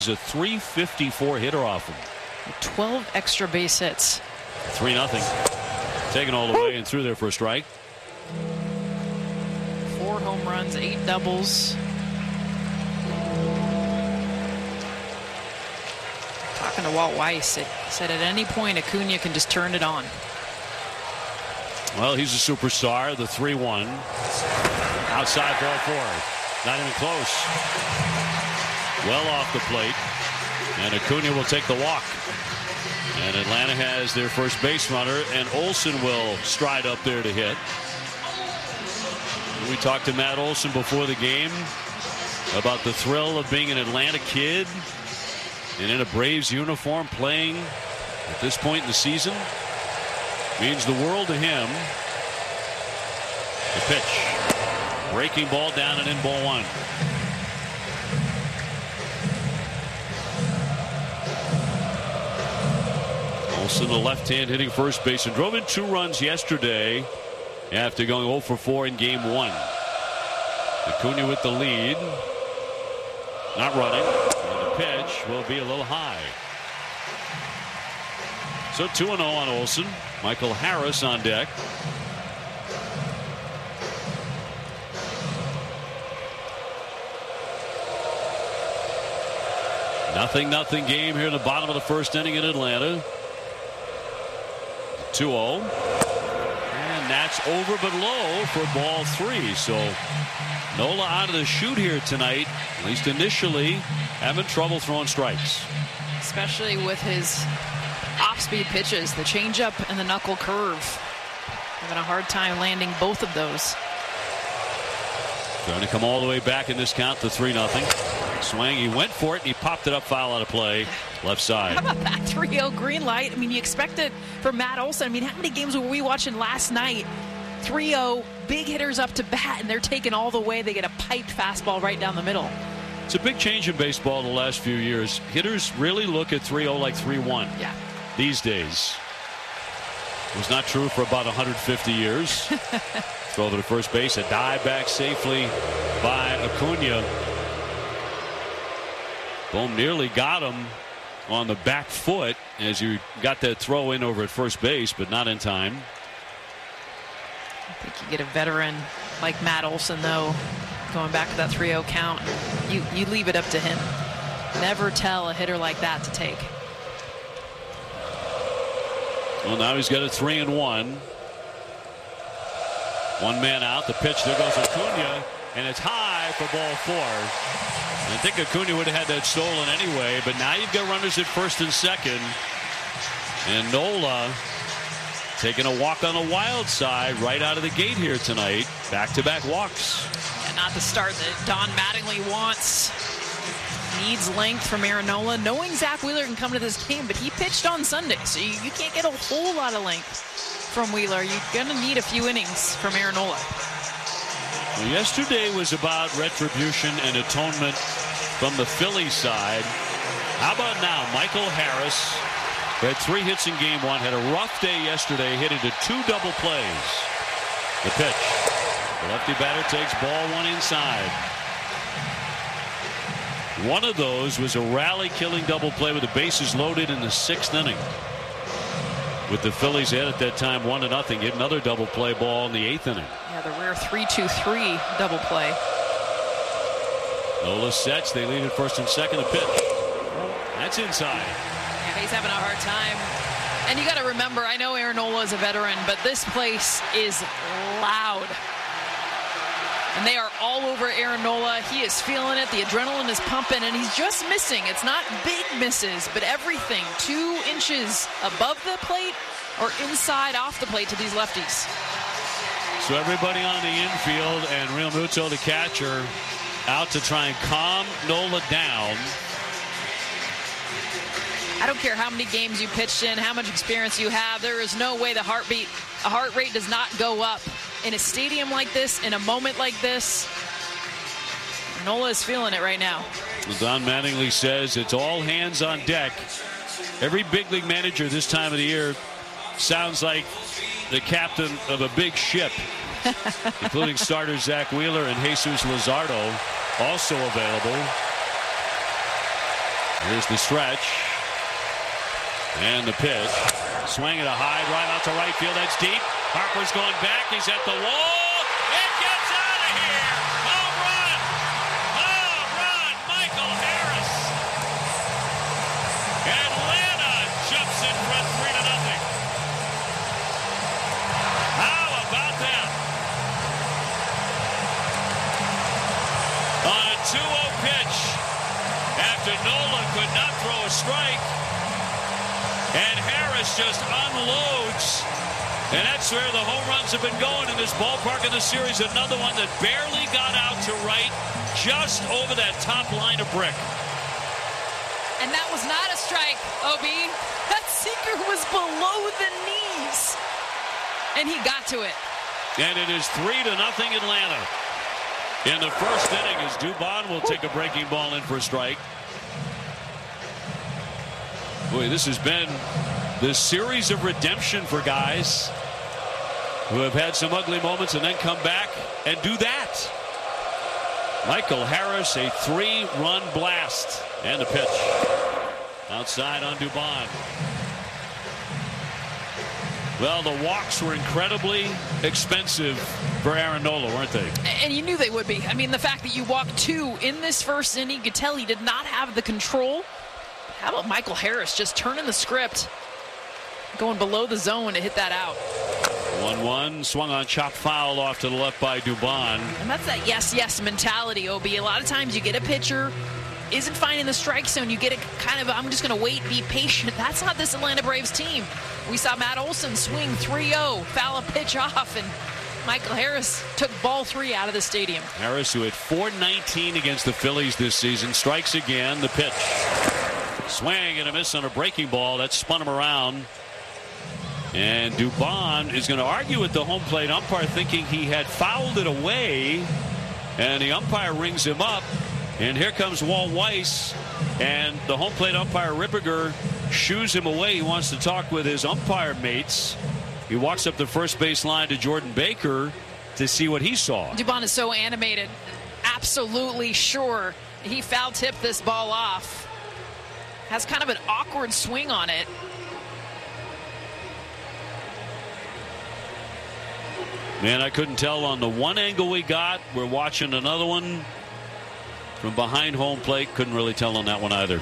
a .354 hitter off him. 12 extra base hits. 3-0. Taken all the way and through there for a strike. 4 home runs, 8 doubles. Talking to Walt Weiss, it said at any point Acuna can just turn it on. Well, he's a superstar. The 3-1. Outside ball 4. Not even close. Well off the plate. And Acuna will take the walk. And Atlanta has their first base runner, and Olson will stride up there to hit. We talked to Matt Olson before the game about the thrill of being an Atlanta kid and in a Braves uniform playing at this point in the season. Means the world to him. The pitch. Breaking ball down and in, ball 1. Olson, the left-hand hitting first base, and drove in 2 runs yesterday after going 0 for 4 in game 1. Acuna with the lead. Not running. And the pitch will be a little high. So 2-0 on Olson. Michael Harris on deck. Nothing game here in the bottom of the first inning in Atlanta. 2-0. And that's over but low for ball 3. So Nola out of the chute here tonight, at least initially, having trouble throwing strikes. Especially with his off-speed pitches, the changeup and the knuckle curve. Having a hard time landing both of those. Trying to come all the way back in this count to 3-0. Swing, he went for it and he popped it up, foul out of play, left side. How about that 3-0 green light? I mean, you expect it from Matt Olson. I mean, how many games were we watching last night? 3-0, big hitters up to bat, and they're taking all the way. They get a piped fastball right down the middle. It's a big change in baseball the last few years. Hitters really look at 3-0 like 3-1 these days. It was not true for about 150 years. Throw over to first base, a dive back safely by Acuna. Bohm nearly got him on the back foot as you got that throw in over at first base, but not in time. I think you get a veteran like Matt Olson, though, going back to that 3-0 count. You leave it up to him. Never tell a hitter like that to take. Well, now he's got a 3-1. 1 man out. The pitch, there goes Acuna, and it's high for ball 4. I think Acuna would have had that stolen anyway, but now you've got runners at first and second. And Nola taking a walk on the wild side right out of the gate here tonight. Back-to-back walks. And not the start that Don Mattingly wants. Needs length from Aaron Nola, knowing Zach Wheeler can come to this game, but he pitched on Sunday, so you can't get a whole lot of length from Wheeler. You're going to need a few innings from Aaron Nola. Well, yesterday was about retribution and atonement from the Phillies side. How about now? Michael Harris, who had 3 hits in game 1, had a rough day yesterday, hit into 2 double plays. The pitch. The lefty batter takes ball 1 inside. One of those was a rally-killing double play with the bases loaded in the 6th inning. With the Phillies ahead at that time 1-0, hit another double play ball in the 8th inning. Yeah, the rare 3-2-3 double play. Nola sets. They lead at first and second. The pitch. That's inside. Yeah, he's having a hard time. And you got to remember, I know Aaron Nola is a veteran, but this place is loud. And they are all over Aaron Nola. He is feeling it. The adrenaline is pumping, and he's just missing. It's not big misses, but everything 2 inches above the plate or inside off the plate to these lefties. So everybody on the infield and Real Muto, the catcher, out to try and calm Nola down. I don't care how many games you pitched in, how much experience you have. There is no way a heart rate does not go up in a stadium like this, in a moment like this. Nola is feeling it right now. Don Mattingly says it's all hands on deck. Every big league manager this time of the year sounds like the captain of a big ship, including starter Zach Wheeler and Jesus Luzardo also available. Here's the stretch. And the pitch. Swing at a high drive out to right field. That's deep. Harper's going back. He's at the wall. It gets out of here. Home run. Home run. Michael Harris. Atlanta jumps in front 3-0. How about that? On a 2-0 pitch, after Nola could not throw a strike, and Harris just unloads. And that's where the home runs have been going in this ballpark in the series. Another one that barely got out to right, just over that top line of brick. And that was not a strike, Obi. That sinker was below the knees. And he got to it. And it is 3-0 Atlanta. In the first inning, as Dubon will take a breaking ball in for a strike. Boy, this has been the series of redemption for guys who have had some ugly moments and then come back and do that. Michael Harris, a 3-run blast. And the pitch. Outside on Dubon. Well, the walks were incredibly expensive for Aaron Nola, weren't they? And you knew they would be. I mean, the fact that you walked 2 in this first inning, you could tell he did not have the control. How about Michael Harris just turning the script, going below the zone to hit that out? 1-1, swung on, chopped foul off to the left by Dubon. And that's that yes mentality, OB. A lot of times you get a pitcher, isn't finding the strike zone. You get a kind of, I'm just going to wait, be patient. That's not this Atlanta Braves team. We saw Matt Olson swing 3-0, foul a pitch off, and Michael Harris took ball 3 out of the stadium. Harris, who hit .419 against the Phillies this season, strikes again. The pitch. Swing and a miss on a breaking ball. That spun him around. And Dubon is going to argue with the home plate umpire, thinking he had fouled it away. And the umpire rings him up. And here comes Walt Weiss. And the home plate umpire, Ripperger, shoos him away. He wants to talk with his umpire mates. He walks up the first base line to Jordan Baker to see what he saw. Dubon is so animated. Absolutely sure he foul tipped this ball off. Has kind of an awkward swing on it. Man, I couldn't tell on the one angle we got. We're watching another one from behind home plate. Couldn't really tell on that one either.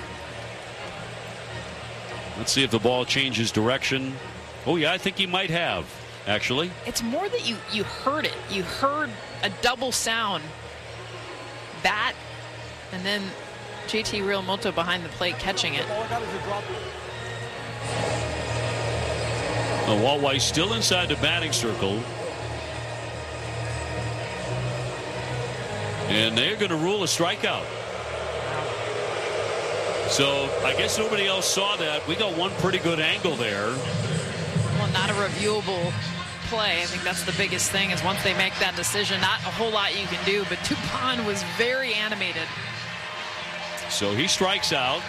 Let's see if the ball changes direction. Oh, yeah, I think he might have, actually. It's more that you heard it. You heard a double sound. That, and then JT Realmuto behind the plate catching it. Walt Weiss still inside the batting circle. And they're going to rule a strikeout. So I guess nobody else saw that. We got one pretty good angle there. Well, not a reviewable play. I think that's the biggest thing, is once they make that decision, not a whole lot you can do. But Dubon was very animated. So he strikes out.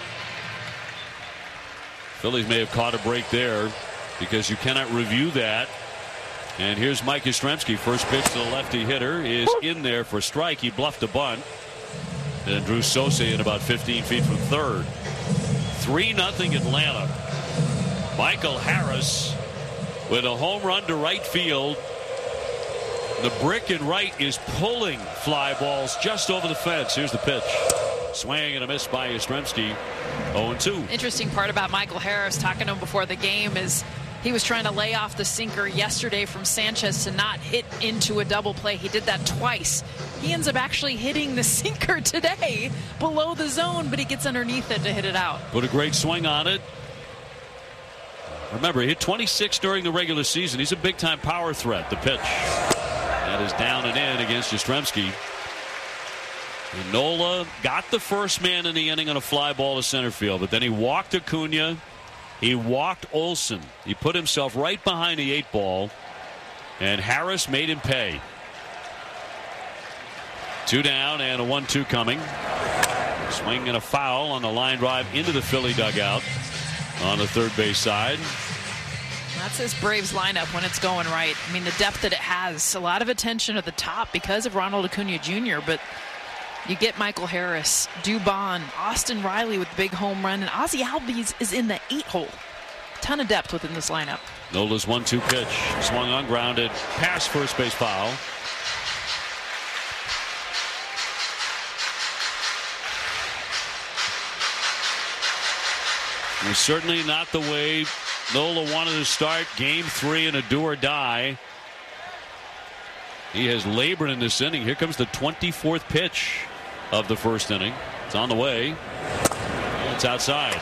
Phillies may have caught a break there because you cannot review that. And here's Mike Yastrzemski. First pitch to the lefty hitter is in there for a strike. He bluffed a bunt. And Drew Sosa in about 15 feet from third. 3-0 Atlanta. Michael Harris with a home run to right field. The brick in right is pulling fly balls just over the fence. Here's the pitch. Swing and a miss by Yastrzemski. 0-2. Interesting part about Michael Harris, talking to him before the game, is he was trying to lay off the sinker yesterday from Sanchez to not hit into a double play. He did that twice. He ends up actually hitting the sinker today below the zone, but he gets underneath it to hit it out. Put a great swing on it. Remember, he hit 26 during the regular season. He's a big-time power threat. The pitch. That is down and in against Yastrzemski. And Nola got the first man in the inning on a fly ball to center field, but then he walked Acuna. He walked Olson. He put himself right behind the 8 ball, and Harris made him pay. 2 down and a 1-2 coming. Swing and a foul on the line drive into the Philly dugout on the third base side. That's this Braves lineup when it's going right. I mean, the depth that it has. A lot of attention at the top because of Ronald Acuna Jr., but You get Michael Harris, Dubon, Austin Riley with the big home run, and Ozzie Albies is in the 8-hole. Ton of depth within this lineup. Nola's 1-2 pitch. Swung on, grounded, past first base foul. It was certainly not the way Nola wanted to start Game 3 in a do or die. He has labored in this inning. Here comes the 24th pitch of the first inning. It's on the way. It's outside.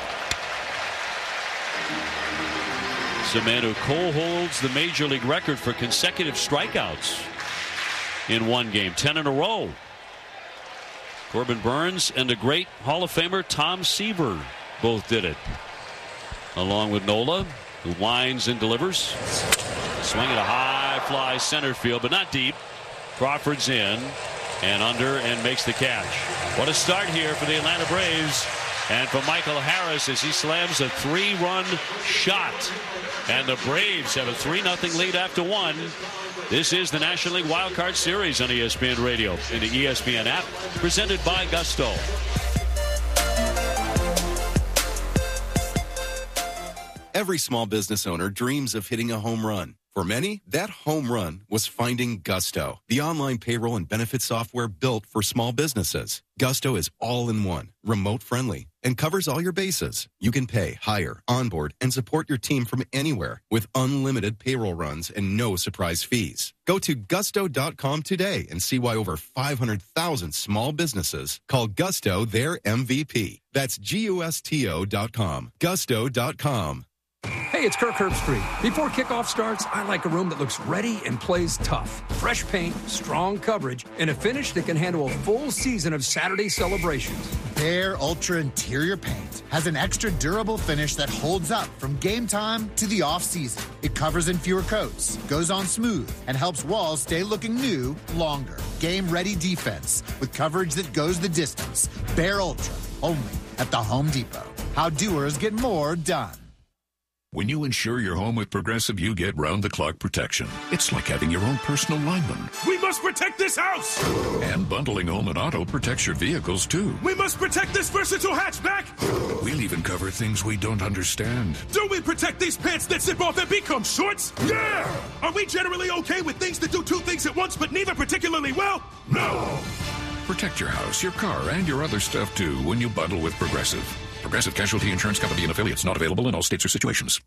It's a man who co-holds the major league record for consecutive strikeouts in one game, 10 in a row. Corbin Burns and the great Hall of Famer Tom Seaver both did it, along with Nola, who winds and delivers. Swing at a high fly center field, but not deep. Crawford's in and under and makes the catch. What a start here for the Atlanta Braves and for Michael Harris as he slams a 3-run shot. And the Braves have a 3-0 lead after one. This is the National League Wild Card Series on ESPN Radio and the ESPN app, presented by Gusto. Every small business owner dreams of hitting a home run. For many, that home run was finding Gusto, the online payroll and benefit software built for small businesses. Gusto is all-in-one, remote-friendly, and covers all your bases. You can pay, hire, onboard, and support your team from anywhere with unlimited payroll runs and no surprise fees. Go to gusto.com today and see why over 500,000 small businesses call Gusto their MVP. That's GUSTO.com. Gusto.com. Hey, it's Kirk Herbstreit. Before kickoff starts, I like a room that looks ready and plays tough. Fresh paint, strong coverage, and a finish that can handle a full season of Saturday celebrations. Behr Ultra Interior Paint has an extra durable finish that holds up from game time to the off-season. It covers in fewer coats, goes on smooth, and helps walls stay looking new longer. Game-ready defense with coverage that goes the distance. Behr Ultra, only at the Home Depot. How doers get more done. When you insure your home with Progressive, you get round-the-clock protection. It's like having your own personal lineman. We must protect this house! And bundling home and auto protects your vehicles, too. We must protect this versatile hatchback! We'll even cover things we don't understand. Do we protect these pants that zip off and become shorts? Yeah! Are we generally okay with things that do two things at once, but neither particularly well? No! Protect your house, your car, and your other stuff, too, when you bundle with Progressive. Progressive Casualty Insurance Company and affiliates, not available in all states or situations.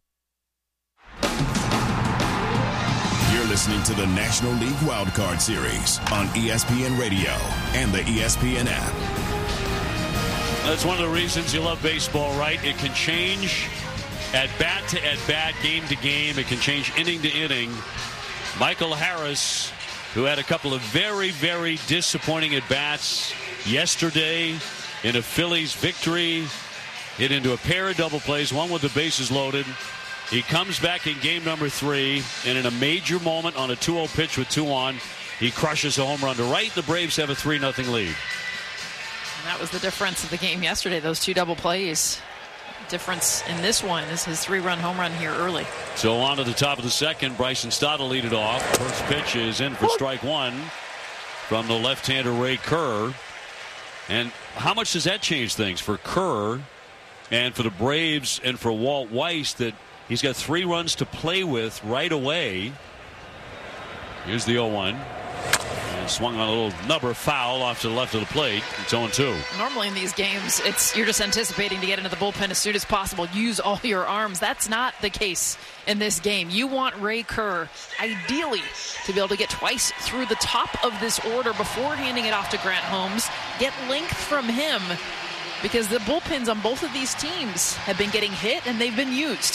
You're listening to the National League Wild Card Series on ESPN Radio and the ESPN app. That's one of the reasons you love baseball, right? It can change at bat to at bat, game to game. It can change inning to inning. Michael Harris, who had a couple of very, very disappointing at bats yesterday in a Phillies victory, hit into a pair of double plays, one with the bases loaded. He comes back in game number 3, and in a major moment on a 2-0 pitch with 2 on, he crushes a home run to right. The Braves have a 3-0 lead. And that was the difference of the game yesterday, those 2 double plays. Difference in this one is his 3-run home run here early. So on to the top of the second, Bryson Stott will lead it off. First pitch is in for strike 1 from the left-hander Ray Kerr. And how much does that change things for Kerr and for the Braves and for Walt Weiss that he's got 3 runs to play with right away? Here's the 0-1. And swung on a little nubber foul off to the left of the plate. It's 0-2. Normally in these games, you're just anticipating to get into the bullpen as soon as possible. Use all your arms. That's not the case in this game. You want Ray Kerr, ideally, to be able to get twice through the top of this order before handing it off to Grant Holmes. Get length from him, because the bullpens on both of these teams have been getting hit and they've been used.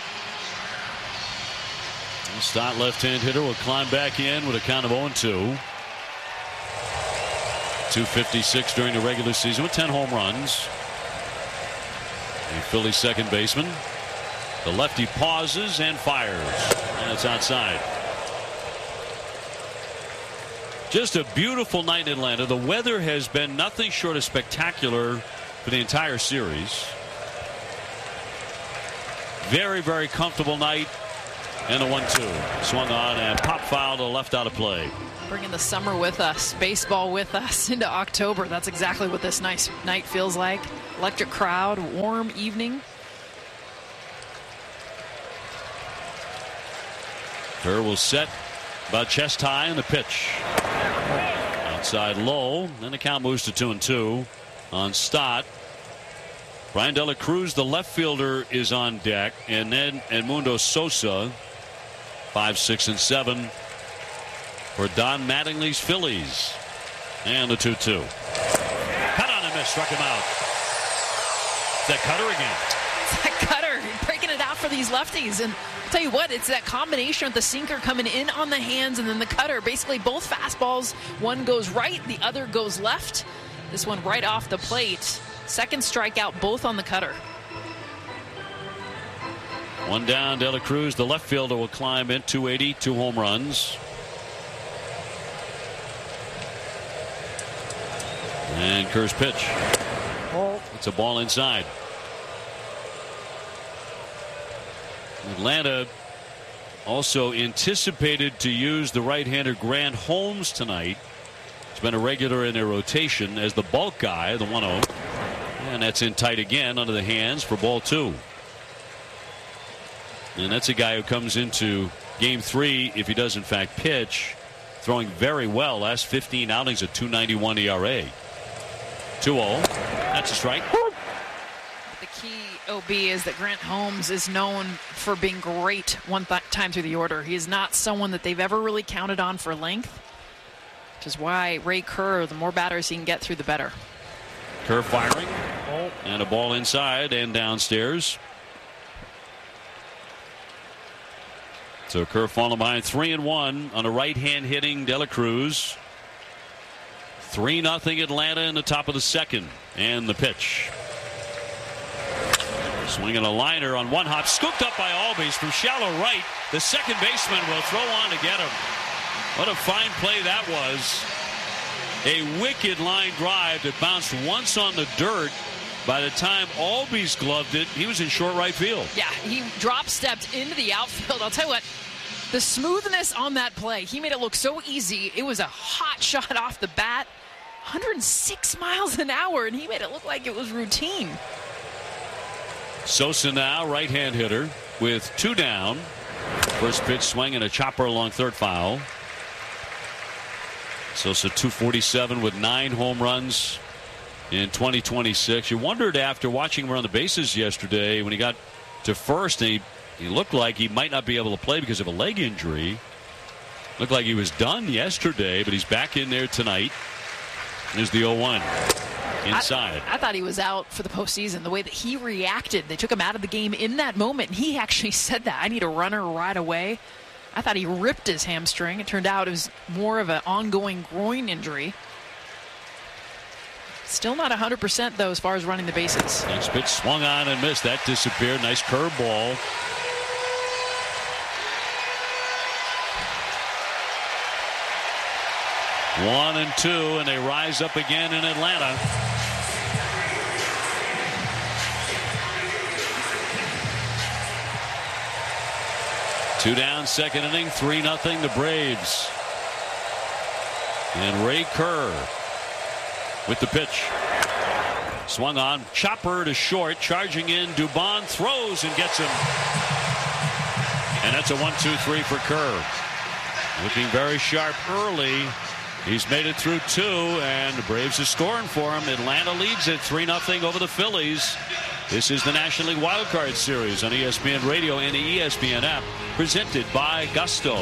Stott, left-hand hitter, will climb back in with a count of 0-2. 256 during the regular season with 10 home runs. The Philly second baseman. The lefty pauses and fires. And it's outside. Just a beautiful night in Atlanta. The weather has been nothing short of spectacular for the entire series. Very, very comfortable night. And a 1-2. Swung on and pop foul to the left out of play. Bringing the summer with us, baseball with us into October. That's exactly what this nice night feels like. Electric crowd, warm evening. Kerr will set about chest high in the pitch. Outside low. Then the count moves to 2-2 on Stott. Brian De La Cruz, the left fielder, is on deck. And then Edmundo Sosa, 5, 6, and 7 for Don Mattingly's Phillies. And the 2-2. Cut on and miss, struck him out. It's that cutter again. It's that cutter, breaking it out for these lefties. And I'll tell you what, it's that combination with the sinker coming in on the hands and then the cutter. Basically both fastballs, one goes right, the other goes left. This one right off the plate. Second strikeout, both on the cutter. One down, De La Cruz, the left fielder, will climb in. 280, 2 home runs. And Kerr's pitch. It's a ball inside. Atlanta also anticipated to use the right-hander Grant Holmes tonight. He's been a regular in their rotation as the bulk guy, the 1-0. And that's in tight again under the hands for ball 2. And that's a guy who comes into game 3, if he does in fact pitch, throwing very well. Last 15 outings, a 2.91 ERA. 2-0. That's a strike. The key, OB, is that Grant Holmes is known for being great one time through the order. He is not someone that they've ever really counted on for length, which is why Ray Kerr, the more batters he can get through, the better. Kerr firing. And a ball inside and downstairs. So Kerr falling behind 3-1 on a right-hand hitting De La Cruz. 3-0 Atlanta in the top of the second. And the pitch. Swinging a liner on one hop, scooped up by Albies from shallow right. The second baseman will throw on to get him. What a fine play that was. A wicked line drive that bounced once on the dirt. By the time Albies gloved it, he was in short right field. Yeah, he drop stepped into the outfield. I'll tell you what, the smoothness on that play, he made it look so easy. It was a hot shot off the bat, 106 miles an hour, and he made it look like it was routine. Sosa now, right-hand hitter with 2 down. First pitch swing and a chopper along third foul. Sosa 247 with 9 home runs in 2026. You wondered after watching him run the bases yesterday when he got to first, and he looked like he might not be able to play because of a leg injury. Looked like he was done yesterday, but he's back in there tonight. There's the 0-1 inside. I thought he was out for the postseason. The way that he reacted, they took him out of the game in that moment, and he actually said that. I need a runner right away. I thought he ripped his hamstring. It turned out it was more of an ongoing groin injury. Still not 100% though as far as running the bases. Next pitch swung on and missed. That disappeared. Nice curveball. One and 2, and they rise up again in Atlanta. Two down, second inning, 3-0 the Braves. And Ray Kerr with the pitch. Swung on, chopper to short, charging in. Dubon throws and gets him. And that's a 1-2-3 for Kerr. Looking very sharp early. He's made it through 2, and the Braves are scoring for him. Atlanta leads it 3-0 over the Phillies. This is the National League Wild Card Series on ESPN Radio and the ESPN app, presented by Gusto.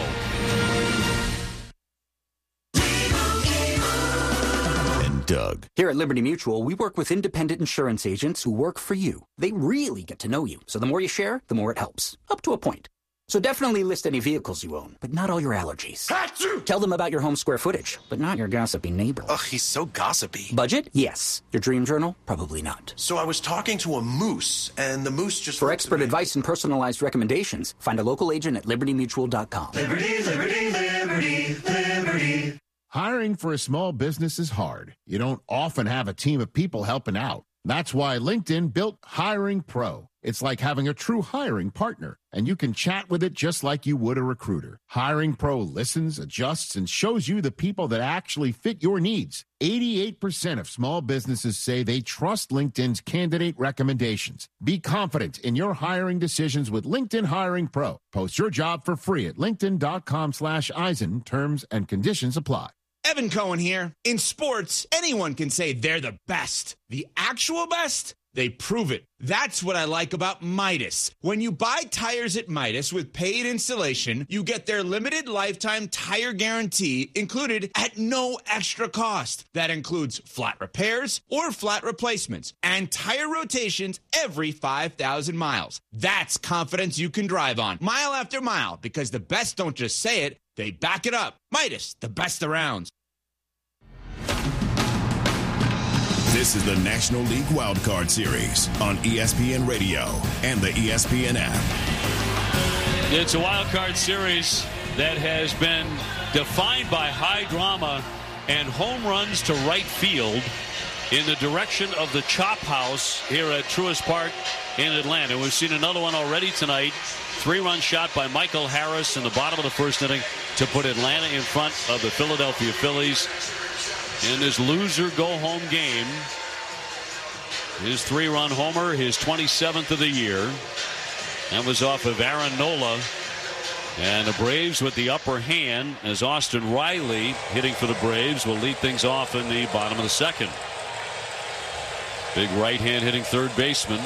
And Doug. Here at Liberty Mutual, we work with independent insurance agents who work for you. They really get to know you, so the more you share, the more it helps, up to a point. So definitely list any vehicles you own, but not all your allergies. Achoo! Tell them about your home square footage, but not your gossipy neighbor. Ugh, he's so gossipy. Budget? Yes. Your dream journal? Probably not. So I was talking to a moose, and the moose just... For expert advice and personalized recommendations, find a local agent at libertymutual.com. Liberty, liberty, liberty, liberty. Hiring for a small business is hard. You don't often have a team of people helping out. That's why LinkedIn built Hiring Pro. It's like having a true hiring partner, and you can chat with it just like you would a recruiter. Hiring Pro listens, adjusts, and shows you the people that actually fit your needs. 88% of small businesses say they trust LinkedIn's candidate recommendations. Be confident in your hiring decisions with LinkedIn Hiring Pro. Post your job for free at linkedin.com/Eisen. Terms and conditions apply. Evan Cohen here. In sports, anyone can say they're the best. The actual best? They prove it. That's what I like about Midas. When you buy tires at Midas with paid installation, you get their limited lifetime tire guarantee included at no extra cost. That includes flat repairs or flat replacements and tire rotations every 5,000 miles. That's confidence you can drive on mile after mile, because the best don't just say it, they back it up. Midas, the best around. This is the National League Wildcard Series on ESPN Radio and the ESPN app. It's a wildcard series that has been defined by high drama and home runs to right field in the direction of the Chop House here at Truist Park in Atlanta. We've seen another one already tonight. 3-run shot by Michael Harris in the bottom of the first inning to put Atlanta in front of the Philadelphia Phillies in this loser go-home game. His 3-run homer, his 27th of the year. That was off of Aaron Nola. And the Braves with the upper hand as Austin Riley, hitting for the Braves, will lead things off in the bottom of the second. Big right hand hitting third baseman.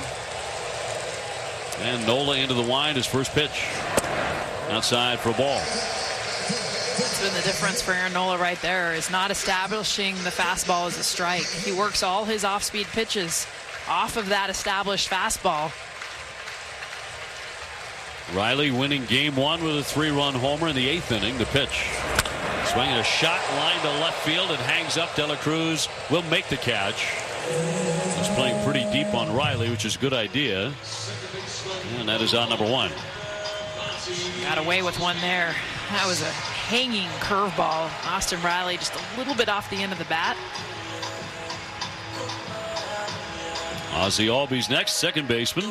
And Nola into the wind, his first pitch. Outside for a ball. That's been the difference for Aaron Nola right there, is not establishing the fastball as a strike. He works all his off-speed pitches off of that established fastball. Riley winning game one with a 3-run homer in the 8th inning. The pitch. Swinging a shot line to left field. It hangs up. De La Cruz will make the catch. He's playing pretty deep on Riley, which is a good idea. And that is out number one. Got away with one there. That was a hanging curveball. Austin Riley just a little bit off the end of the bat. Ozzie Albies next, second baseman.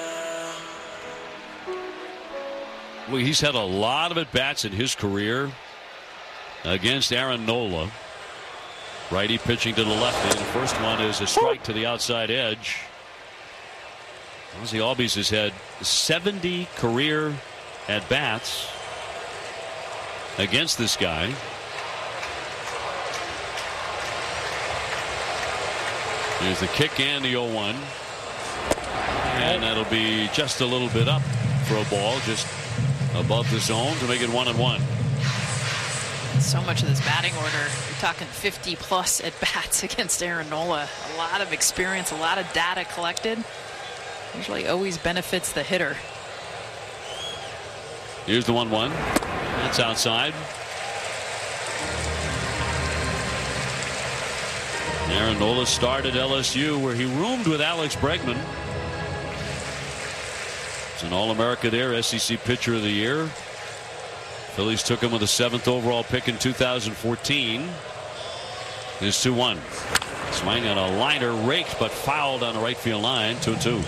Well, he's had a lot of at-bats in his career against Aaron Nola. Righty pitching to the lefty. The first one is a strike to the outside edge. Ozzie Albies has had 70 career at-bats against this guy. Here's the kick and the 0-1. And that'll be just a little bit up for a ball, just above the zone to make it 1-1. So much of this batting order, you're talking 50-plus at-bats against Aaron Nola. A lot of experience, a lot of data collected. Usually always benefits the hitter. Here's the 1-1. That's outside. Aaron Nola started LSU, where he roomed with Alex Bregman. He's an All-America there, SEC Pitcher of the Year. Phillies took him with a 7th overall pick in 2014. Here's 2-1. Swing on a liner, raked but fouled on the right field line. 2-2.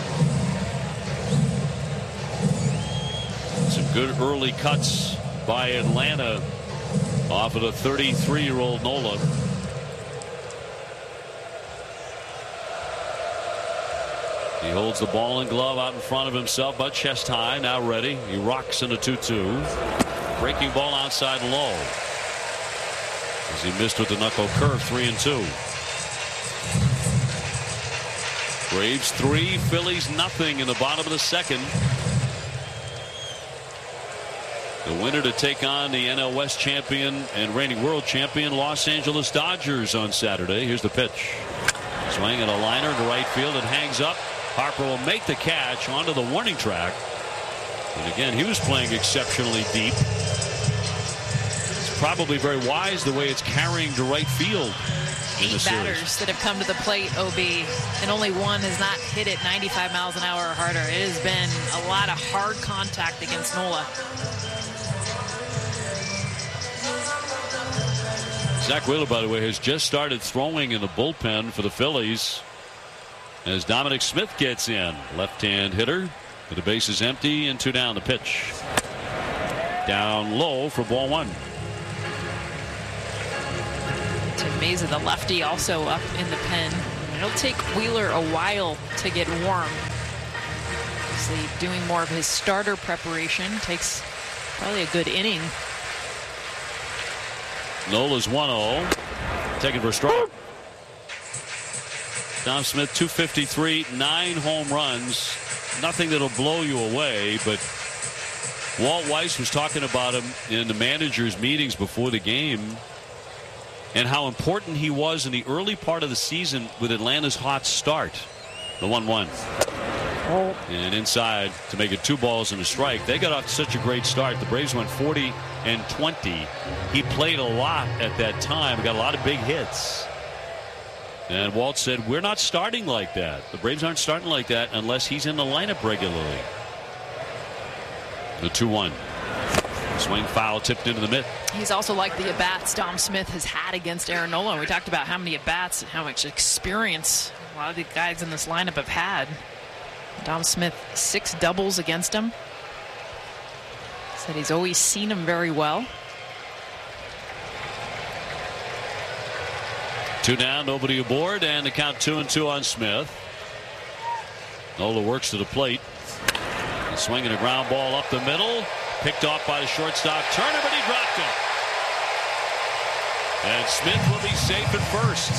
Some good early cuts by Atlanta off of the 33-year-old Nola. He holds the ball and glove out in front of himself, but chest high, now ready. He rocks in a 2-2. Breaking ball outside low. As he missed with the knuckle curve, 3-2. Braves 3, Phillies nothing in the bottom of the second. The winner to take on the NL West champion and reigning world champion Los Angeles Dodgers on Saturday. Here's the pitch. Swing and a liner to right field. It hangs up. Harper will make the catch onto the warning track. And again, he was playing exceptionally deep. It's probably very wise the way it's carrying to right field in the series. 8 batters that have come to the plate, OB, and only one has not hit it 95 miles an hour or harder. It has been a lot of hard contact against Nola. Zach Wheeler, by the way, has just started throwing in the bullpen for the Phillies. as Dominic Smith gets in. Left-hand hitter. The base is empty and 2 down. The pitch. Down low for ball 1. Tim Mayza, the lefty, also up in the pen. It'll take Wheeler a while to get warm. Obviously doing more of his starter preparation. Takes probably a good inning. Nola's 1-0. Taken for a strike. Dom Smith, 253, 9 home runs. Nothing that'll blow you away, but Walt Weiss was talking about him in the managers' meetings before the game and how important he was in the early part of the season with Atlanta's hot start. The 1-1. And inside to make it 2 balls and a strike. They got off to such a great start. The Braves went 40-20. He played a lot at that time. Got a lot of big hits. And Walt said, we're not starting like that. The Braves aren't starting like that unless he's in the lineup regularly. The 2-1. Swing foul tipped into the mitt. He's also like the at-bats Dom Smith has had against Aaron Nola. We talked about how many at-bats and how much experience a lot of the guys in this lineup have had. Dom Smith, 6 doubles against him. Said he's always seen him very well. 2 down, nobody aboard, and the count 2-2 on Smith. Nola works to the plate. He's swinging a ground ball up the middle. Picked off by the shortstop Turner, but he dropped it. And Smith will be safe at first.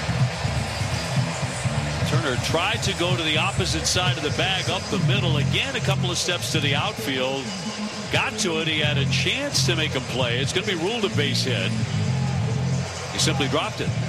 Turner tried to go to the opposite side of the bag up the middle. Again, a couple of steps to the outfield. Got to it. He had a chance to make a play. It's going to be ruled a base hit. He simply dropped it.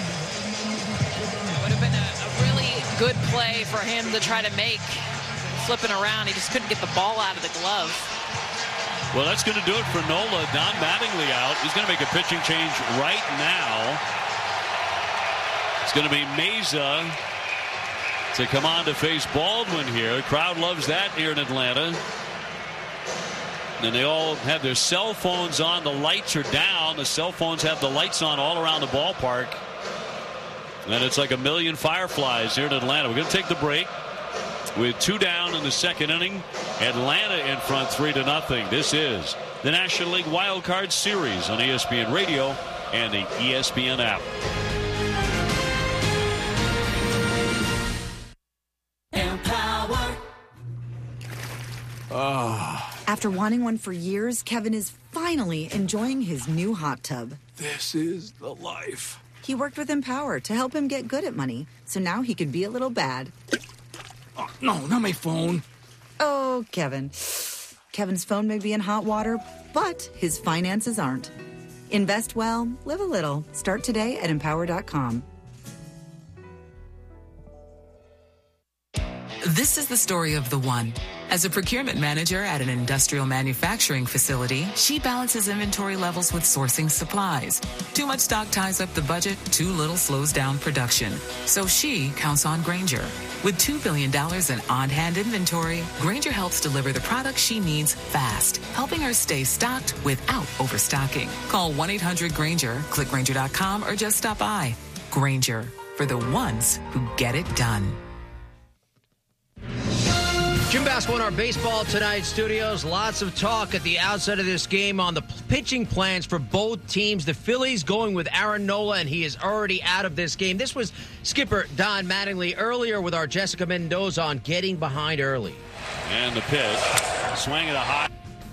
It would have been a really good play for him to try to make. Flipping around, he just couldn't get the ball out of the glove. Well, that's going to do it for Nola. Don Mattingly out. He's going to make a pitching change right now. It's going to be Mayza to come on to face Baldwin here. The crowd loves that here in Atlanta. And they all have their cell phones on. The lights are down. The cell phones have the lights on all around the ballpark. And it's like a million fireflies here in Atlanta. We're going to take the break. With 2 down in the second inning, Atlanta in front 3-0. This is the National League Wild Card Series on ESPN Radio and the ESPN app. Empower. After wanting one for years, Kevin is finally enjoying his new hot tub. This is the life. He worked with Empower to help him get good at money, so now he can be a little bad. Oh, no, not my phone. Oh, Kevin. Kevin's phone may be in hot water, but his finances aren't. Invest well, live a little. Start today at Empower.com. This is the story of the one. As a procurement manager at an industrial manufacturing facility, she balances inventory levels with sourcing supplies. Too much stock ties up the budget, too little slows down production. So she counts on Grainger. With $2 billion in on-hand inventory, Grainger helps deliver the products she needs fast, helping her stay stocked without overstocking. Call 1-800-GRAINGER, click Grainger.com, or just stop by. Grainger, for the ones who get it done. Jim Basco in our Baseball Tonight studios. Lots of talk at the outset of this game on the pitching plans for both teams. The Phillies going with Aaron Nola, and he is already out of this game. This was skipper Don Mattingly earlier with our Jessica Mendoza on getting behind early. And the pitch. Swing at a high.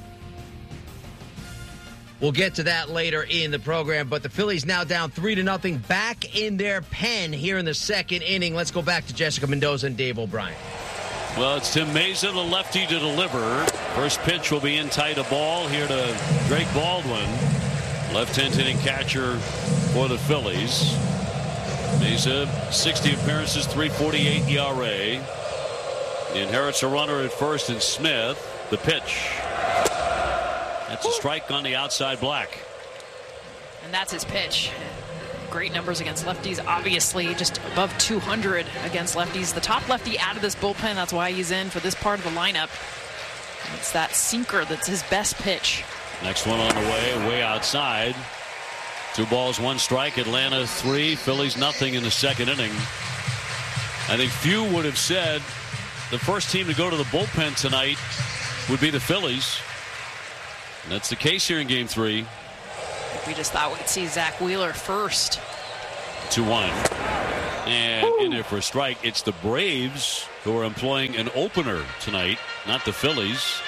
We'll get to that later in the program, but the Phillies now down 3-0 back in their pen here in the second inning. Let's go back to Jessica Mendoza and Dave O'Brien. Well, it's Tim Mayza, the lefty, to deliver. First pitch will be in tight, a ball here to Drake Baldwin. Left-hand hitting catcher for the Phillies. Mayza, 60 appearances, 3.48 ERA. He inherits a runner at first in Smith. The pitch. That's a strike on the outside black. And that's his pitch. Great numbers against lefties, obviously just above 200 against lefties. The top lefty out of this bullpen, that's why he's in for this part of the lineup. And it's that sinker that's his best pitch. Next one on the way outside. 2 balls, 1 strike. Atlanta 3, Phillies nothing in the second inning. I think few would have said the first team to go to the bullpen tonight would be the Phillies. And that's the case here in Game 3. We just thought we'd see Zach Wheeler first. 2-1. And in there for a strike. It's the Braves who are employing an opener tonight, not the Phillies.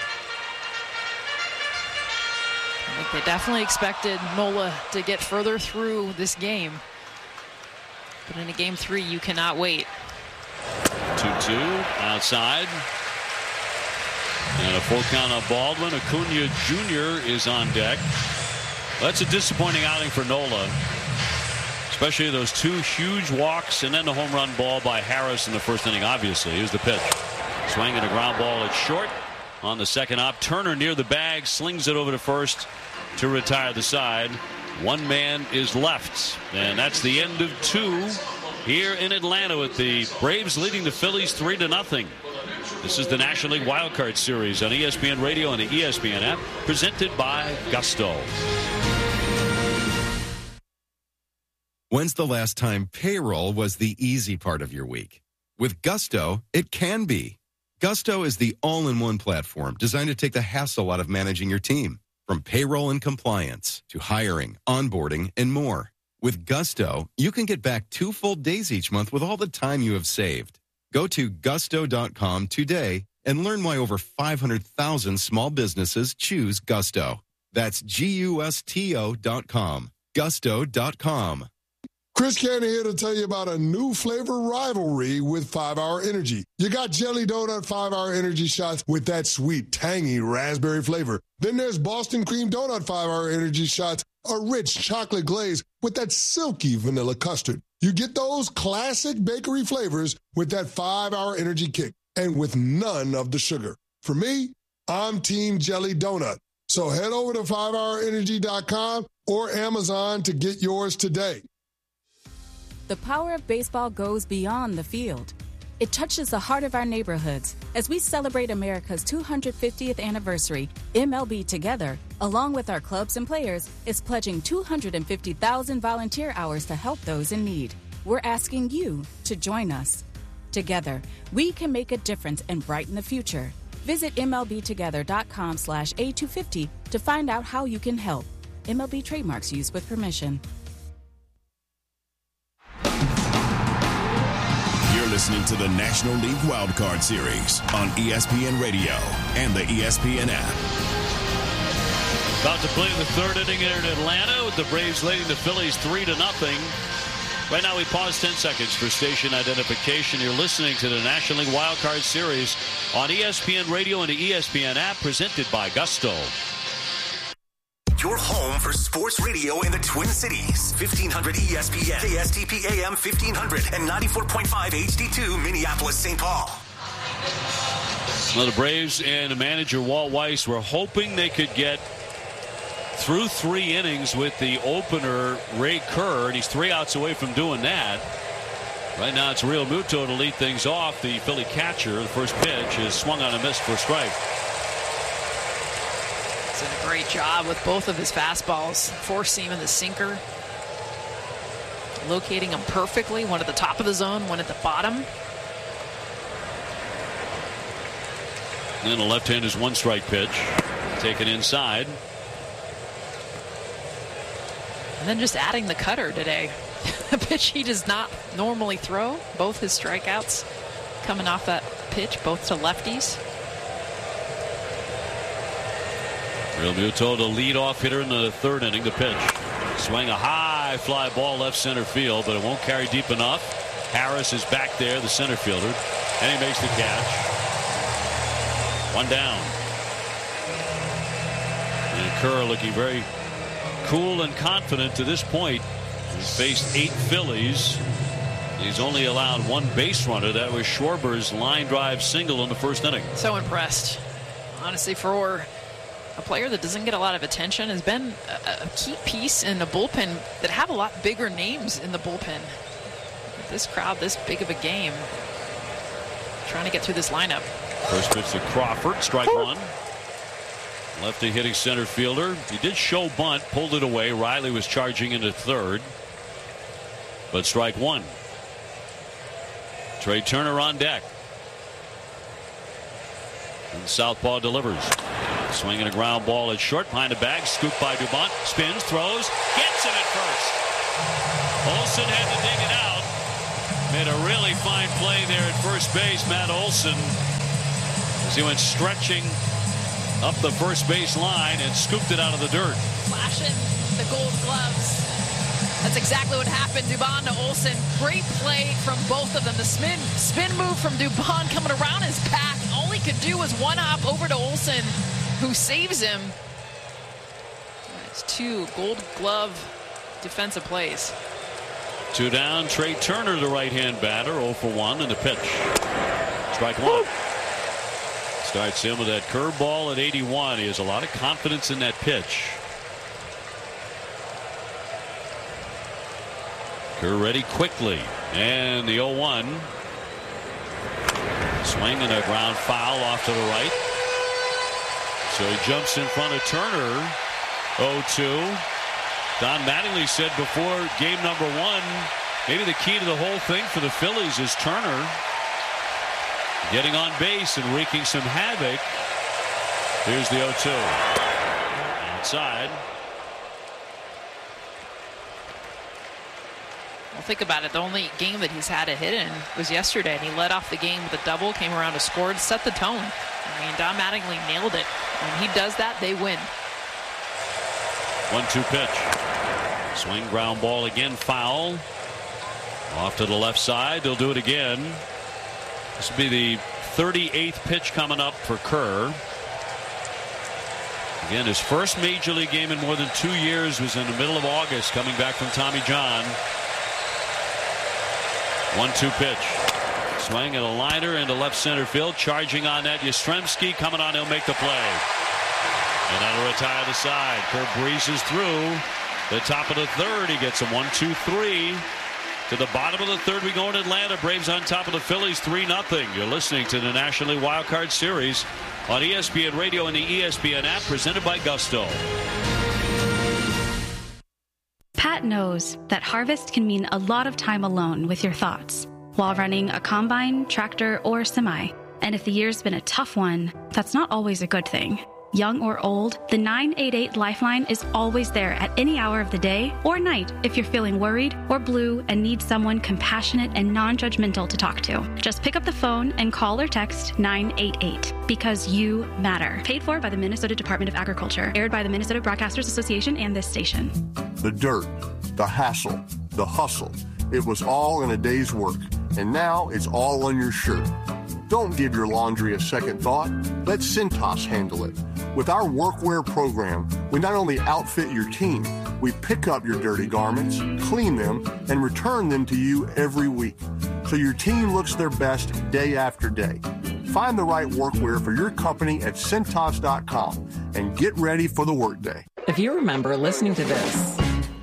I think they definitely expected Nola to get further through this game. But in a Game 3, you cannot wait. 2-2 outside. And a full count on Baldwin. Acuna Jr. is on deck. That's a disappointing outing for Nola. Especially those 2 huge walks and then the home run ball by Harris in the first inning, obviously. Here's the pitch. Swinging a ground ball at short on the second up. Turner near the bag, slings it over to first to retire the side. One man is left. And that's the end of 2 here in Atlanta with the Braves leading the Phillies 3-0. This is the National League Wildcard Series on ESPN Radio and the ESPN app, presented by Gusto. When's the last time payroll was the easy part of your week? With Gusto, it can be. Gusto is the all-in-one platform designed to take the hassle out of managing your team. From payroll and compliance to hiring, onboarding, and more. With Gusto, you can get back 2 full days each month with all the time you have saved. Go to gusto.com today and learn why over 500,000 small businesses choose Gusto. That's GUSTO.com. Gusto.com. Chris Cannon here to tell you about a new flavor rivalry with 5-Hour Energy. You got Jelly Donut 5-Hour Energy shots with that sweet, tangy raspberry flavor. Then there's Boston Cream Donut 5-Hour Energy shots, a rich chocolate glaze with that silky vanilla custard. You get those classic bakery flavors with that 5-Hour Energy kick and with none of the sugar. For me, I'm Team Jelly Donut. So head over to 5hourenergy.com or Amazon to get yours today. The power of baseball goes beyond the field. It touches the heart of our neighborhoods. As we celebrate America's 250th anniversary, MLB Together, along with our clubs and players, is pledging 250,000 volunteer hours to help those in need. We're asking you to join us. Together, we can make a difference and brighten the future. Visit MLBtogether.com/A250 to find out how you can help. MLB trademarks used with permission. Listening to the National League Wildcard Series on ESPN Radio and the ESPN app. About to play the 3rd inning here in Atlanta with the Braves leading the Phillies 3-0. Right now we pause 10 seconds for station identification. You're listening to the National League Wildcard Series on ESPN Radio and the ESPN app, presented by Gusto. Your home for sports radio in the Twin Cities. 1500 ESPN, KSTP AM 1500, and 94.5 HD2 Minneapolis, St. Paul. Well, the Braves and manager Walt Weiss were hoping they could get through 3 innings with the opener, Ray Kerr, and he's 3 outs away from doing that. Right now it's Real Muto to lead things off. The Philly catcher, the first pitch, is swung on a miss for a strike. Did a great job with both of his fastballs, 4-seam and the sinker, locating them perfectly, one at the top of the zone, one at the bottom. And then the left-hand is 1-strike pitch taken inside, and then just adding the cutter today, a pitch he does not normally throw. Both his strikeouts coming off that pitch, both to lefties. Real Muto, the leadoff hitter in the 3rd inning. The pitch. Swing a high fly ball left center field, but it won't carry deep enough. Harris is back there, the center fielder, and he makes the catch. 1 down. And Kerr looking very cool and confident to this point. He's faced 8 Phillies. He's only allowed 1 base runner. That was Schwarber's line drive single in the 1st inning. So impressed. Honestly, for a player that doesn't get a lot of attention, has been a key piece in the bullpen that have a lot bigger names in the bullpen. With this crowd, this big of a game, trying to get through this lineup. First pitch to Crawford, strike 1. Lefty hitting center fielder. He did show bunt, pulled it away. Riley was charging into 3rd, but strike 1. Trey Turner on deck. And southpaw delivers. Swinging a ground ball at short behind the bag. Scooped by Dubon. Spins, throws, gets it at first. Olsen had to dig it out. Made a really fine play there at first base, Matt Olsen, as he went stretching up the first base line and scooped it out of the dirt. Flashing the gold gloves. That's exactly what happened. Dubon to Olsen. Great play from both of them. The spin move from Dubon coming around his pack. All he could do was one hop over to Olsen, who saves him. It's 2 gold glove defensive plays. 2 down. Trey Turner, the right-hand batter, 0 for 1 in the pitch. Strike 1. Starts him with that curveball at 81. He has a lot of confidence in that pitch. Kerr ready quickly. And the 0-1. Swing and a ground foul off to the right. So he jumps in front of Turner. 0-2. Don Mattingly said before game number 1, maybe the key to the whole thing for the Phillies is Turner getting on base and wreaking some havoc. Here's the 0-2. Outside. Well, think about it. The only game that he's had a hit in was yesterday, and he led off the game with a double, came around and scored, set the tone. I mean, Don Mattingly nailed it. When he does that, they win. 1-2 pitch. Swing, ground ball again, foul. Off to the left side. They'll do it again. This will be the 38th pitch coming up for Kerr. Again, his first major league game in more than 2 years was in the middle of August, coming back from Tommy John. 1-2 pitch. Swing and a liner into left center field. Charging on that, Yastrzemski coming on. He'll make the play. And that'll retire the side. Kerr breezes through the top of the third. He gets a 1-2-3. To the bottom of the third, we go in Atlanta. Braves on top of the Phillies 3-0. You're listening to the National League Wild Card Series on ESPN Radio and the ESPN app, presented by Gusto. Pat knows that harvest can mean a lot of time alone with your thoughts while running a combine, tractor, or semi. And if the year's been a tough one, that's not always a good thing. Young or old, the 988 Lifeline is always there at any hour of the day or night if you're feeling worried or blue and need someone compassionate and non-judgmental to talk to. Just pick up the phone and call or text 988 because you matter. Paid for by the Minnesota Department of Agriculture. Aired by the Minnesota Broadcasters Association and this station. The dirt, the hassle, the hustle. It was all in a day's work, and now it's all on your shirt. Don't give your laundry a second thought. Let Cintas handle it. With our workwear program, we not only outfit your team, we pick up your dirty garments, clean them, and return them to you every week, so your team looks their best day after day. Find the right workwear for your company at Cintas.com and get ready for the workday. If you remember listening to this,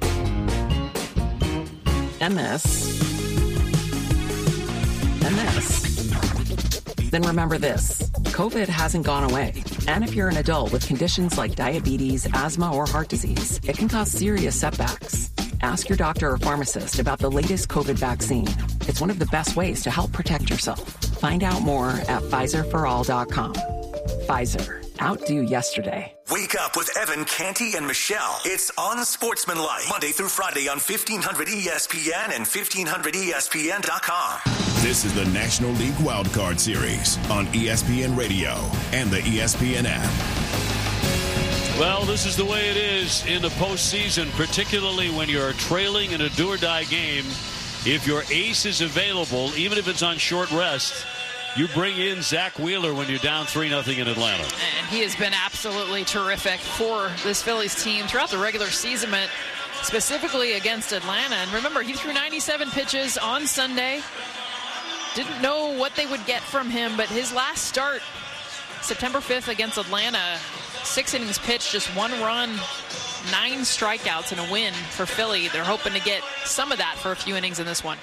then remember this. COVID hasn't gone away. And if you're an adult with conditions like diabetes, asthma, or heart disease, it can cause serious setbacks. Ask your doctor or pharmacist about the latest COVID vaccine. It's one of the best ways to help protect yourself. Find out more at PfizerForAll.com. Pfizer. Outdo yesterday. Wake up with Evan, Canty, and Michelle. It's Unsportsmanlike. Monday through Friday on 1500 ESPN and 1500ESPN.com. This is the National League Wild Card Series on ESPN Radio and the ESPN app. Well, this is the way it is in the postseason, particularly when you're trailing in a do-or-die game. If your ace is available, even if it's on short rest, you bring in Zach Wheeler when you're down 3-0 in Atlanta. And he has been absolutely terrific for this Phillies team throughout the regular season, but specifically against Atlanta. And remember, he threw 97 pitches on Sunday. Didn't know what they would get from him, but his last start, September 5th against Atlanta, 6 innings pitched, just 1 run, 9 strikeouts, and a win for Philly. They're hoping to get some of that for a few innings in this one.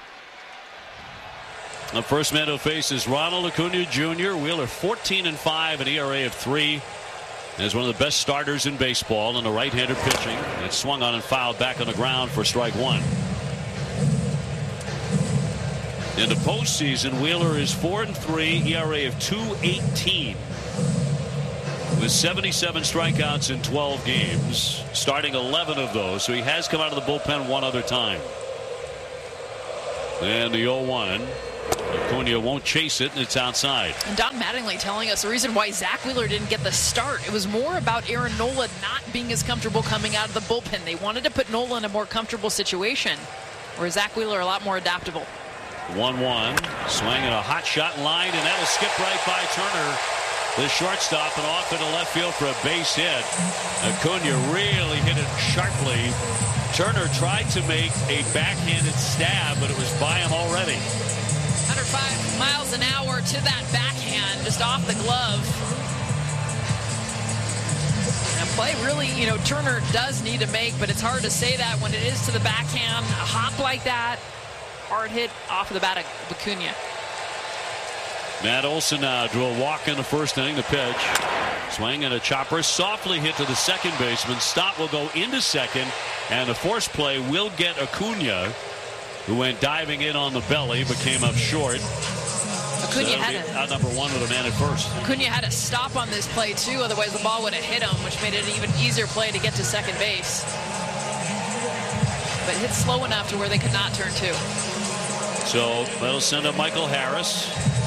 The first man to face is Ronald Acuna Jr. Wheeler 14-5, an ERA of 3. And is one of the best starters in baseball in the right-hander pitching. It's swung on and fouled back on the ground for strike 1. In the postseason, Wheeler is 4-3, ERA of 2.18. With 77 strikeouts in 12 games, starting 11 of those. So he has come out of the bullpen one other time. And the 0-1. Acuna won't chase it, and it's outside. And Don Mattingly telling us the reason why Zach Wheeler didn't get the start. It was more about Aaron Nola not being as comfortable coming out of the bullpen. They wanted to put Nola in a more comfortable situation, where Zach Wheeler a lot more adaptable. 1-1. Swinging a hot shot line, and that'll skip right by Turner, the shortstop, and off into left field for a base hit. Acuna really hit it sharply. Turner tried to make a backhanded stab, but it was by him already. 105 miles an hour to that backhand, just off the glove. And play really, Turner does need to make, but it's hard to say that when it is to the backhand. A hop like that, hard hit off of the bat of Acuna. Matt Olson now drew a walk in the first inning. The pitch. Swing and a chopper. Softly hit to the second baseman. Stott will go into second. And the force play will get Acuna, who went diving in on the belly, but came up short. Acuna had out number one with a man at first. Acuna had to stop on this play, too. Otherwise, the ball would have hit him, which made it an even easier play to get to second base. But hit slow enough to where they could not turn two. So that'll send up Michael Harris,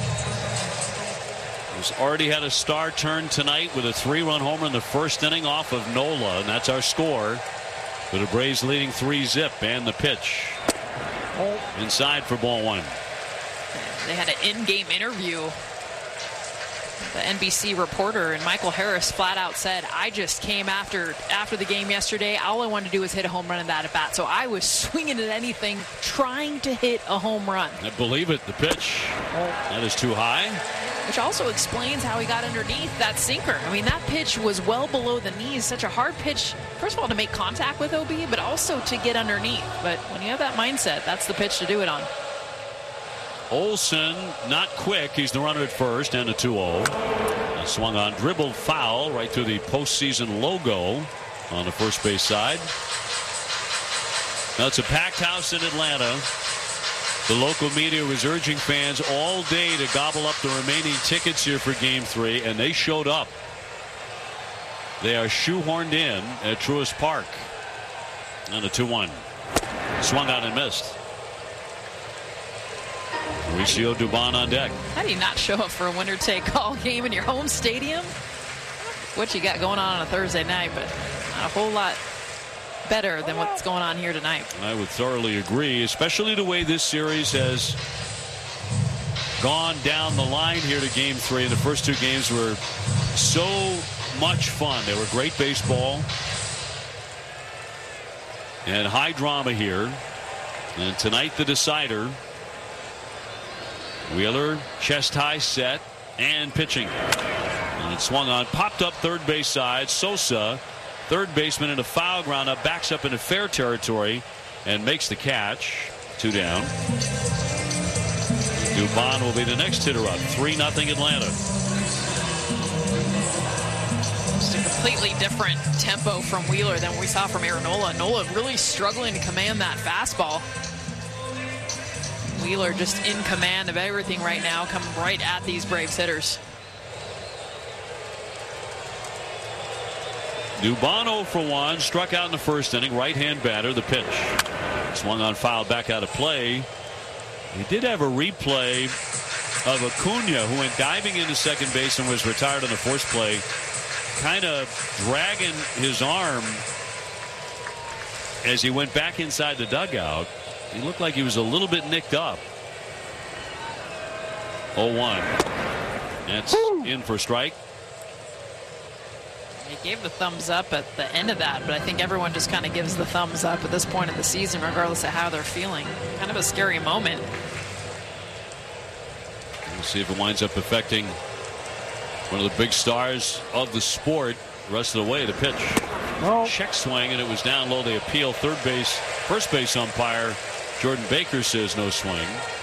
who's already had a star turn tonight with a 3-run homer in the first inning off of Nola, and that's our score. With the Braves leading 3-zip, and the pitch inside for ball one. They had an in-game interview. The NBC reporter, and Michael Harris flat out said, I just came after the game yesterday. All I wanted to do was hit a home run in that at bat. So I was swinging at anything, trying to hit a home run. I believe it. The pitch. That is too high. Which also explains how he got underneath that sinker. I mean, that pitch was well below the knees. Such a hard pitch, first of all, to make contact with OB, but also to get underneath. But when you have that mindset, that's the pitch to do it on. Olson, not quick. He's the runner at first, and a 2-0. Swung on, dribbled foul right through the postseason logo on the first base side. Now it's a packed house in Atlanta. The local media was urging fans all day to gobble up the remaining tickets here for Game 3, and they showed up. They are shoehorned in at Truist Park. And a 2-1. Swung out and missed. Mauricio Dubon on deck. How do you not show up for a winner-take-all game in your home stadium? What you got going on a Thursday night, but not a whole lot better than what's going on here tonight. I would thoroughly agree, especially the way this series has gone down the line here to Game 3. The first two games were so much fun. They were great baseball and high drama here. And tonight, the decider. Wheeler, chest high set, and pitching. And it swung on, popped up third base side. Sosa, third baseman in a foul ground up, backs up into fair territory and makes the catch. 2 down. Dubon will be the next hitter up. 3-0 Atlanta. Just a completely different tempo from Wheeler than we saw from Aaron Nola. Nola really struggling to command that fastball. Wheeler just in command of everything right now, coming right at these Braves hitters. Dubon 0 for 1, struck out in the first inning. Right-hand batter, the pitch. Swung on, foul, back out of play. He did have a replay of Acuna, who went diving into second base and was retired on the force play, kind of dragging his arm as he went back inside the dugout. He looked like he was a little bit nicked up. 0-1. That's in for strike. He gave the thumbs up at the end of that, but I think everyone just kind of gives the thumbs up at this point of the season, regardless of how they're feeling. Kind of a scary moment. We'll see if it winds up affecting one of the big stars of the sport. The rest of the way, the pitch. Check swing, and it was down low. They appeal first base umpire Jordan Baker says no swing.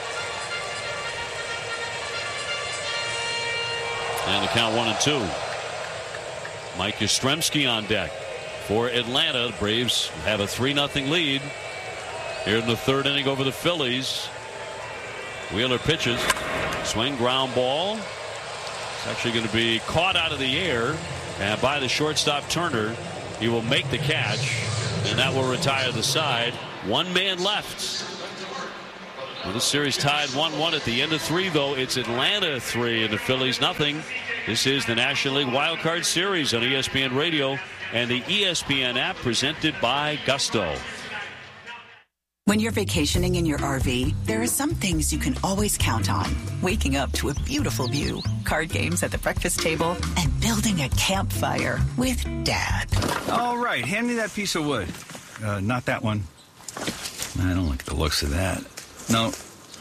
And the count 1-2. Mike Yastrzemski on deck for Atlanta. The Braves have a 3-0 lead here in the third inning over the Phillies. Wheeler pitches. Swing, ground ball. It's actually going to be caught out of the air and by the shortstop Turner. He will make the catch, and that will retire the side. One man left. Well, this series tied 1-1 at the end of 3, though. It's Atlanta 3 and the Phillies nothing. This is the National League Wild Card Series on ESPN Radio and the ESPN app, presented by Gusto. When you're vacationing in your RV, there are some things you can always count on. Waking up to a beautiful view, card games at the breakfast table, and building a campfire with Dad. All right, hand me that piece of wood. Not that one. I don't like the looks of that. No.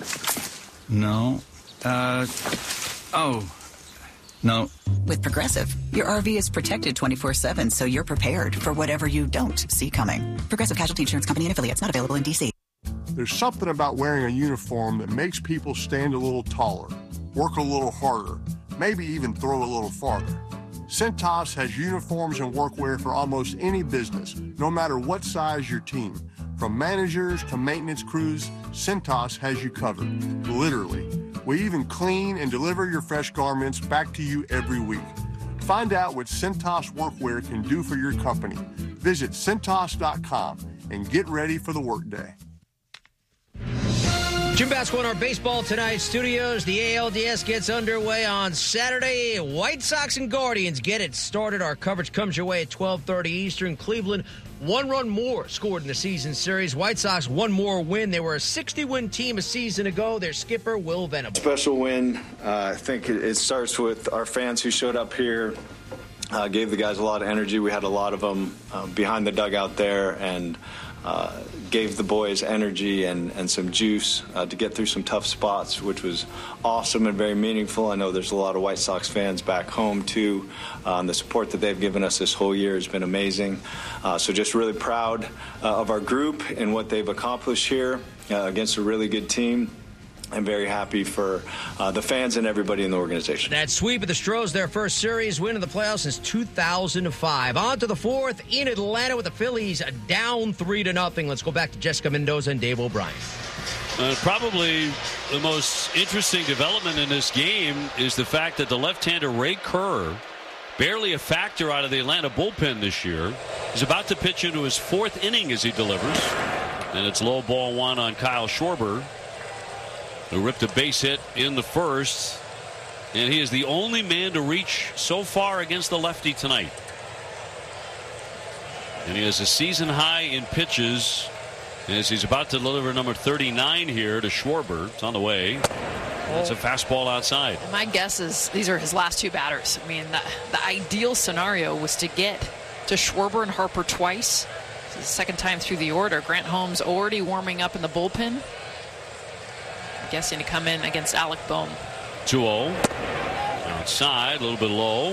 No. With Progressive, your RV is protected 24/7, so you're prepared for whatever you don't see coming. Progressive Casualty Insurance Company and affiliates, not available in D.C. There's something about wearing a uniform that makes people stand a little taller, work a little harder, maybe even throw a little farther. Cintas has uniforms and workwear for almost any business, no matter what size your team. From managers to maintenance crews, Cintas has you covered, literally. We even clean and deliver your fresh garments back to you every week. Find out what Cintas workwear can do for your company. Visit Cintas.com and get ready for the workday. Jim Basco in our Baseball Tonight studios. The ALDS gets underway on Saturday. White Sox and Guardians get it started. Our coverage comes your way at 12:30 Eastern. Cleveland, 1 run more scored in the season series. White Sox, 1 more win. They were a 60-win team a season ago. Their skipper, Will Venable. Special win. I think it starts with our fans who showed up here. Gave the guys a lot of energy. We had a lot of them behind the dugout there, and gave the boys energy and some juice to get through some tough spots, which was awesome and very meaningful. I know there's a lot of White Sox fans back home, too. The support that they've given us this whole year has been amazing. So just really proud of our group and what they've accomplished here against a really good team. I'm very happy for the fans and everybody in the organization. That sweep of the Stros, their first series win in the playoffs since 2005. On to the 4th in Atlanta with the Phillies down 3-0. Let's go back to Jessica Mendoza and Dave O'Brien. Probably the most interesting development in this game is the fact that the left-hander Ray Kerr, barely a factor out of the Atlanta bullpen this year, is about to pitch into his 4th inning as he delivers. And it's low ball 1 on Kyle Schwarber, who ripped a base hit in the first, and he is the only man to reach so far against the lefty tonight. And he has a season high in pitches as he's about to deliver number 39 here to Schwarber. It's on the way. That's a fastball outside. My guess is these are his last 2 batters. I mean, the ideal scenario was to get to Schwarber and Harper twice. This is the second time through the order. Grant Holmes already warming up in the bullpen. Guessing to come in against Alec Bohm. 2-0. Outside, a little bit low.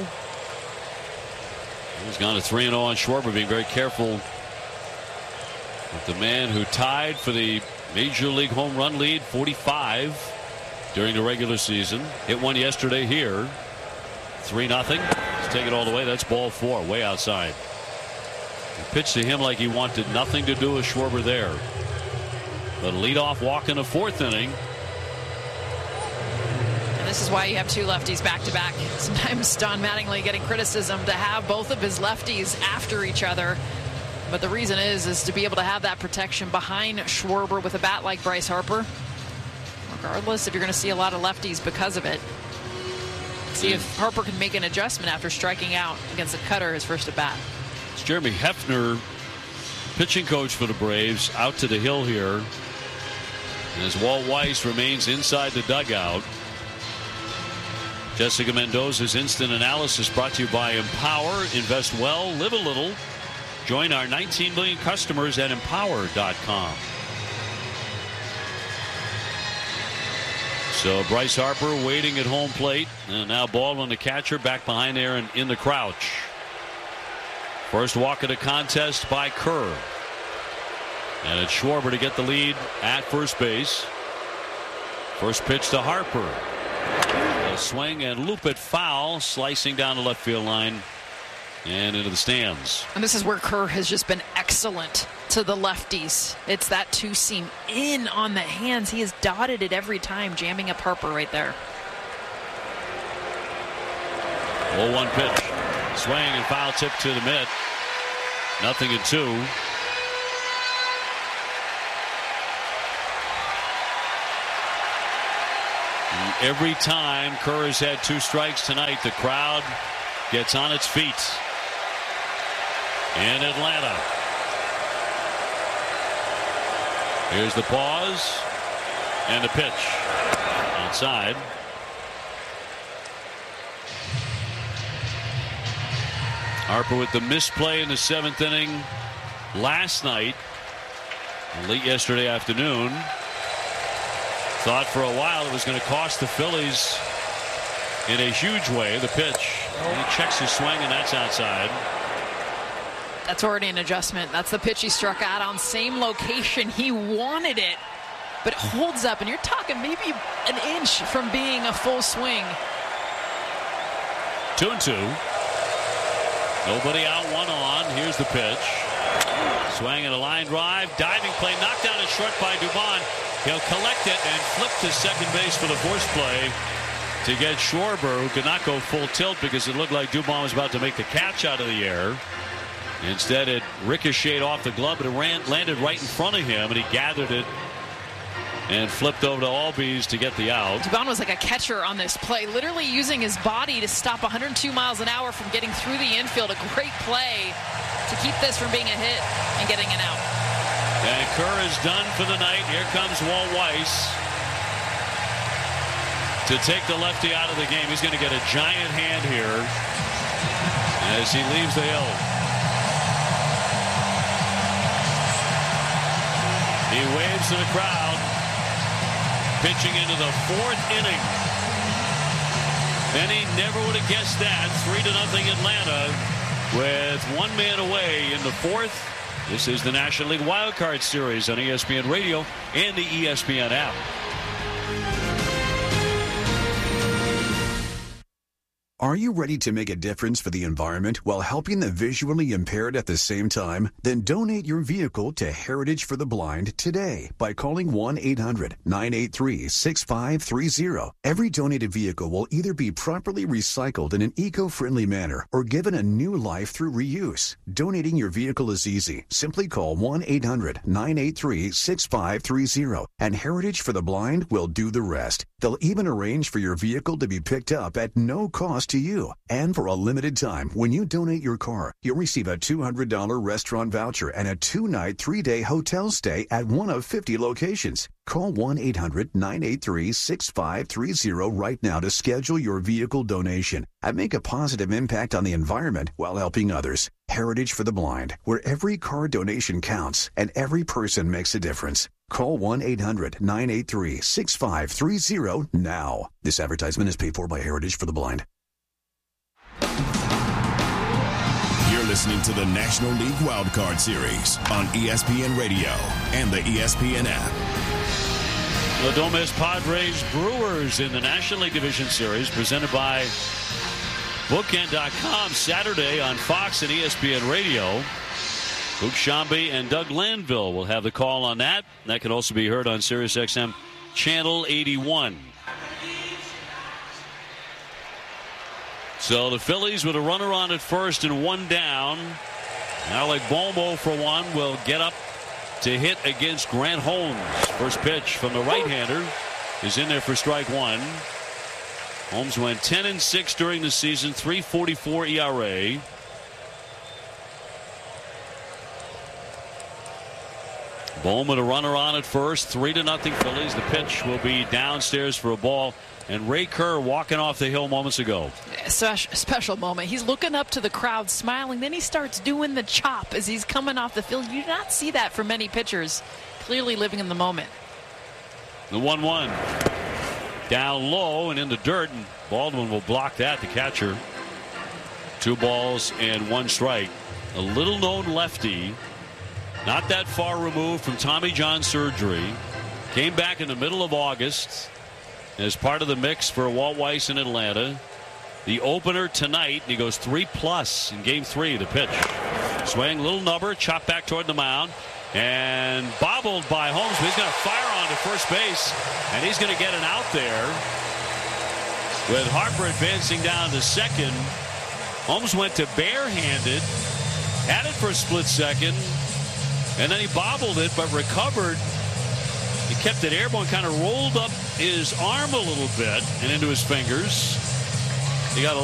He's gone to 3-0 on Schwarber, being very careful with the man who tied for the Major League home run lead, 45 during the regular season. Hit one yesterday here. 3-0. Let's take it all the way. That's ball 4, way outside. He pitched to him like he wanted nothing to do with Schwarber there. But a leadoff walk in the 4th inning. This is why you have 2 lefties back-to-back. Sometimes Don Mattingly getting criticism to have both of his lefties after each other. But the reason is to be able to have that protection behind Schwarber with a bat like Bryce Harper. Regardless if you're going to see a lot of lefties because of it. See if Harper can make an adjustment after striking out against the cutter his first at-bat. It's Jeremy Hefner, pitching coach for the Braves, out to the hill here. As Walt Weiss remains inside the dugout. Jessica Mendoza's instant analysis brought to you by Empower. Invest well, live a little. Join our 19 million customers at empower.com. So Bryce Harper waiting at home plate. And now Baldwin, the catcher, back behind there and in the crouch. First walk of the contest by Kerr. And it's Schwarber to get the lead at first base. First pitch to Harper. A swing and loop it foul, slicing down the left field line. and into the stands. And this is where Kerr has just been excellent to the lefties. It's that two-seam in on the hands. He has dotted it every time, jamming up Harper right there. 0-1 pitch. Swing and foul tip to the mitt. 0-2. Every time Kerr has had 2 strikes tonight, the crowd gets on its feet in Atlanta. Here's the pause and the pitch outside. Harper with the misplay in the 7th inning last night, late yesterday afternoon. Thought for a while it was going to cost the Phillies in a huge way. The pitch. And he checks his swing, and that's outside. That's already an adjustment. That's the pitch he struck out on. Same location. He wanted it, but it holds up, and you're talking maybe an inch from being a full swing. 2-2. Nobody out, 1 on. Here's the pitch. Swing and a line drive. Diving play knocked down and short by Dubon. He'll collect it and flip to second base for the force play to get Schwarber, who could not go full tilt because it looked like Dubon was about to make the catch out of the air. Instead, it ricocheted off the glove, but it landed right in front of him, and he gathered it and flipped over to Albies to get the out. Dubon was like a catcher on this play, literally using his body to stop 102 miles an hour from getting through the infield. A great play to keep this from being a hit and getting an out. And Kerr is done for the night. Here comes Walt Weiss to take the lefty out of the game. He's going to get a giant hand here as he leaves the hill. He waves to the crowd, pitching into the 4th inning. Many never would have guessed that. 3-0 Atlanta with 1 man away in the 4th. This is the National League Wild Card Series on ESPN Radio and the ESPN app. Are you ready to make a difference for the environment while helping the visually impaired at the same time? Then donate your vehicle to Heritage for the Blind today by calling 1-800-983-6530. Every donated vehicle will either be properly recycled in an eco-friendly manner or given a new life through reuse. Donating your vehicle is easy. Simply call 1-800-983-6530 and Heritage for the Blind will do the rest. They'll even arrange for your vehicle to be picked up at no cost to you. And for a limited time, when you donate your car, you'll receive a $200 restaurant voucher and a 2-night, 3-day hotel stay at one of 50 locations. Call 1-800-983-6530 right now to schedule your vehicle donation and make a positive impact on the environment while helping others. Heritage for the Blind, where every car donation counts and every person makes a difference. Call 1-800-983-6530 now. This advertisement is paid for by Heritage for the Blind. You're listening to the National League Wildcard Series on ESPN Radio and the ESPN app. The Don't Miss Padres Brewers in the National League Division Series presented by Bookend.com Saturday on Fox and ESPN Radio. Luke Shamby and Doug Landville will have the call on that. That can also be heard on SiriusXM Channel 81. So the Phillies with a runner on at first and 1 down. Alec Bomo for 1 will get up to hit against Grant Holmes. First pitch from the right-hander is in there for strike 1. Holmes went 10-6 during the season, 3.44 ERA. Bowman a runner on at first, 3-0 Phillies. The pitch will be downstairs for a ball. And Ray Kerr walking off the hill moments ago. Special moment. He's looking up to the crowd, smiling. Then he starts doing the chop as he's coming off the field. You do not see that from many pitchers. Clearly living in the moment. The 1-1. Down low and in the dirt. And Baldwin will block that, the catcher. 2 balls and 1 strike. A little known lefty. Not that far removed from Tommy John surgery. Came back in the middle of August as part of the mix for Walt Weiss in Atlanta. the opener tonight, and he goes 3+ in game 3. The pitch. Swing, little number, chopped back toward the mound, and bobbled by Holmes, but he's going to fire on to first base, and he's going to get an out there. With Harper advancing down to second, Holmes went to barehanded, had it for a split second, and then he bobbled it, but recovered. He kept it airborne, kind of rolled up his arm a little bit and into his fingers. He got a